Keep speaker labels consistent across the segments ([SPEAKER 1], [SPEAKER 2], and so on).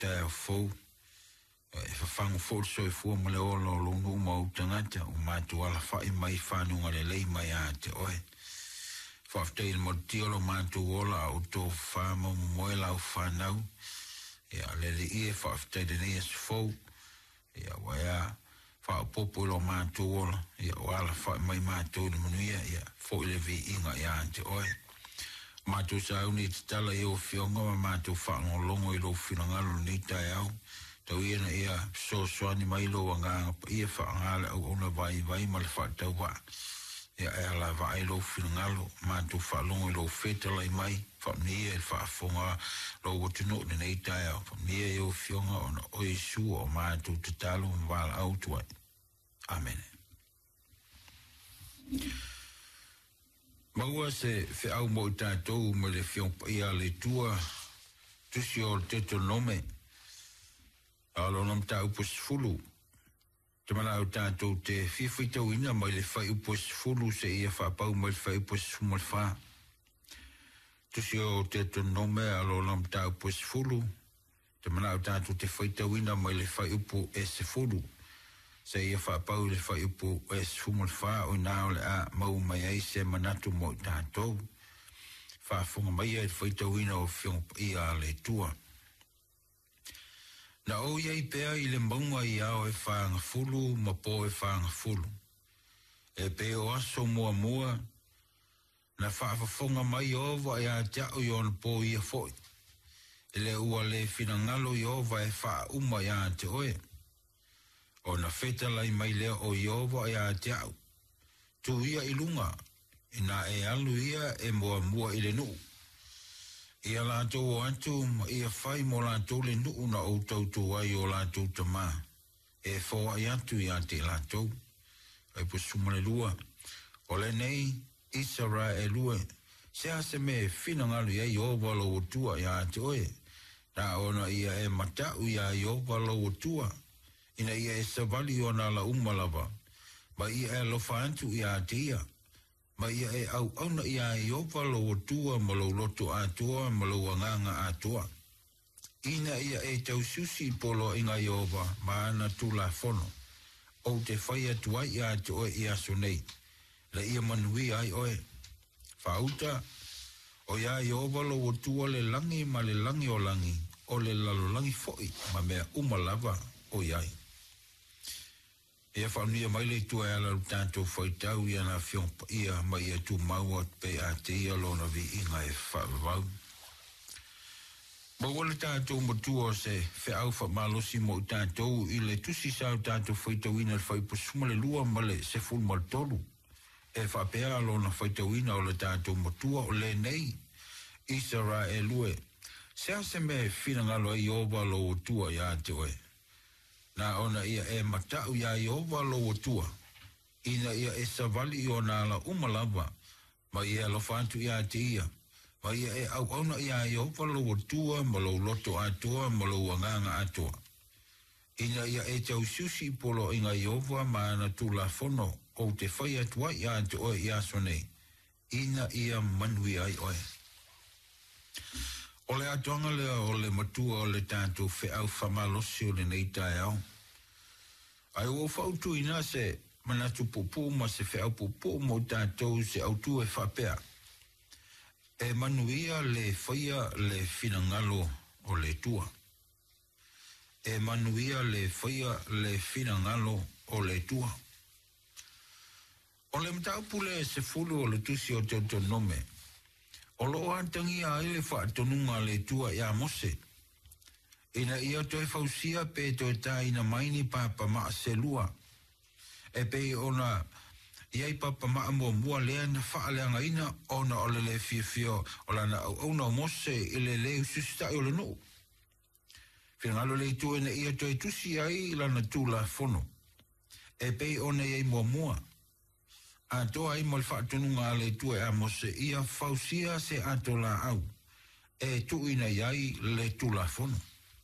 [SPEAKER 1] te fo e fango fo so fo mo le olo lo no mo tangata o ma tu ala fa I mai fa no ngale le mai a te oi fa te mo ti lo ma tu ola o to fa mo mo la fa nau ya le I fa te de ne fo ya wa ya fa popo lo ma tu ola ya wala fa mai ma tu no ya fo le vi inga ya te oi ma tu sa uni tala yo fionga ma tu fa ngolongo I lo finangalo ni tai au tau ia na ia so ni mai lo wanga ia fa ngala o ona vai mal fa tau wa ia ala vai lo finangalo ma tu fa longo I lo fetela mai fa ni e fa fonga lo wo tu no nei tai au fa ni e o fionga ona o isu o ma tu talo val out wa amen. Maua se fe au mo tātou mo le fiong ia le tua tusi o te to nome alo nam ta upos fulu te mana o tātou te fifitau ina mo le fai upos fulu se ia fa pau mo le fai upos sumolfa tusi o te to nome alo nam ta upos fulu te mana o tātou te fitau ina mo le fai upo e se fulu se ia fa pau le fa upo es fumul fa o na le a mau mai ai se manatu mo tātou fa funga mai e foi tauina o fiong ia le tua na o ia pea I le maunga I ao e fa nga fulu ma po e fa nga fulu e pe o aso mua mua na fa funga mai ova ia tia o yon po ia foi ele ua le finangalo I ova e fa uma ia te oe o na feta lai mai leo o Iova ia te au. Tu ia ilunga, ina e alu ia e mua I le nuu. Ia lātou o antu, ia whai mo lātou le nuu na o tautu ai o lātou tamā. E fōa I atu ia te lātou. Ai pusuma le lua. O le nei, Isara e lue. Sea se me finangalu ia Iova lo o tua ia te oe. Na ona ia e matau ia Iova lo o tua. Ina ia e savali o na la umalava. Ma ia e lofa antu ia atia. Ma ia e au auna ia e opa lo o tua ma lo loto atua ma lo wanganga atua. Ina ia e tau susi polo inga Iova ma ana tula fono. O te whai atua ia atu oe ia sonei. La ia manui ai oe. Whauta o ia Iova lo o tua le langi ma le langi o langi. O le lalo langi foi ma mea umalava o iai. Ia whanua mai le tua e ala tātou whaitau ia na whiong ia mai e tu maua pe a te ia lona vi inga e whawau. Maua le tātou matua se whiau whamalosi mo tātou I le tusi sao tātou whaitau ina le whaipusuma le lua ma le se ful mal tolu. E whapea lona whaitau ina o le tātou matua o le nei. Isara e lue. Sea se me whingalo I ova lo o tua ia te oe. Na ona ia e matau ia Iova lo o tua. Ina ia e savali o na la umalava. Ma ia lo fantu ia te ia. Ma ia e au ona ia Iova lo o tua ma lo loto atua ma lo wanganga atua. Ina ia e tau susi polo inga Iova ma ana tula fono o te whai atua ia te oe ia sonei. Ina ia manui ai oe. O le atonga lea o le matua o le tātou whiau whamalosi o le nei tai au. Ai o whautu ina se manatu pupu ma se whiau pupu mo tātou se autu e whapea. E manuia le whaia le finangalo o le tua. E manuia le whaia le finangalo o le tua. O le mtaupule se fulu o le tusi o te nome. O lo antangi a ele whaatonunga le tua ia mose. Ina ia toi fausia pe toi ta ina maini papa maa selua. E pe ona iai papa maa mua lea na whaaleanga ina ona ole le fio o lana ona mose ile le ususita o le no. Whingalo le tua ina ia toi tusi ai lana tula fono. E pe ona iai mua. A toa I mal whaatununga le tua a mose ia fausia se atola au. E tu ina iai le tula fono.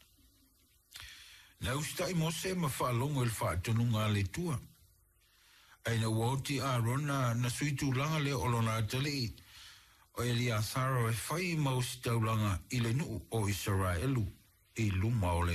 [SPEAKER 1] Na ustai mose ma whaalongo il whaatununga le tua. Aina wauti a rona na suitu langa le olona atali. O Elia Saro e whai mausi taulanga I le nuu o Israelu. i luma o le